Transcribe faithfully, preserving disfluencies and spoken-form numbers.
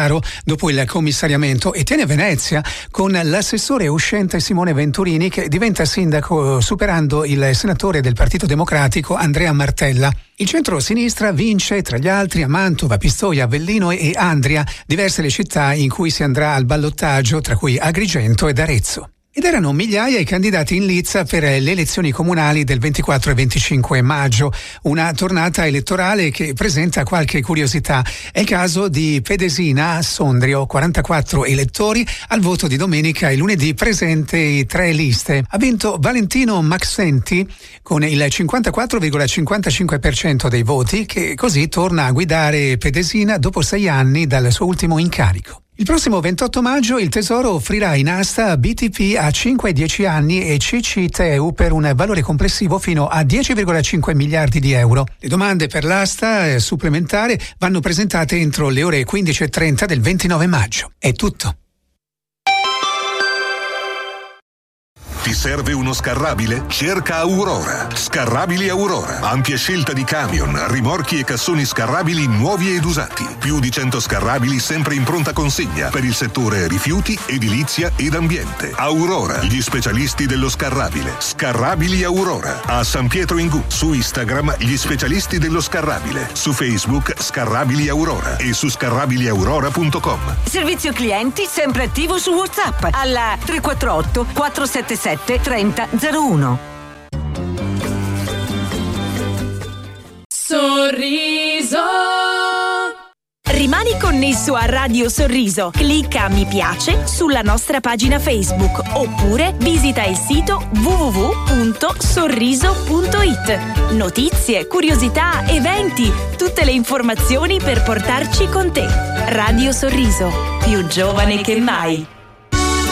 Pesaro dopo il commissariamento e tiene Venezia con l'assessore uscente Simone Venturini che diventa sindaco superando il senatore del Partito Democratico Andrea Martella. Il centro-sinistra vince tra gli altri a Mantova, Pistoia, Avellino e Andria, diverse le città in cui si andrà al ballottaggio, tra cui Agrigento ed Arezzo. Ed erano migliaia i candidati in lizza per le elezioni comunali del ventiquattro e venticinque maggio, una tornata elettorale che presenta qualche curiosità. È il caso di Pedesina a Sondrio, quarantaquattro elettori, al voto di domenica e lunedì presente tre liste. Ha vinto Valentino Maxenti con il cinquantaquattro virgola cinquantacinque per cento dei voti, che così torna a guidare Pedesina dopo sei anni dal suo ultimo incarico. Il prossimo ventotto maggio il Tesoro offrirà in asta B T P a cinque e dieci anni e C C T E U per un valore complessivo fino a dieci virgola cinque miliardi di euro. Le domande per l'asta supplementare vanno presentate entro le ore quindici e trenta del ventinove maggio. È tutto. Ti serve uno scarrabile? Cerca Aurora. Scarrabili Aurora. Ampia scelta di camion, rimorchi e cassoni scarrabili nuovi ed usati. Più di cento scarrabili sempre in pronta consegna per il settore rifiuti, edilizia ed ambiente. Aurora, gli specialisti dello scarrabile. Scarrabili Aurora. A San Pietro in Gu. Su Instagram gli specialisti dello scarrabile. Su Facebook Scarrabili Aurora e su scarrabili aurora punto com. Servizio clienti sempre attivo su WhatsApp alla tre quattro otto quattro sette sette trenta zero uno. Sorriso. Rimani connesso a Radio Sorriso. Clicca mi piace sulla nostra pagina Facebook oppure visita il sito w w w punto sorriso punto i t. Notizie, curiosità, eventi, tutte le informazioni per portarci con te. Radio Sorriso, più giovane che mai.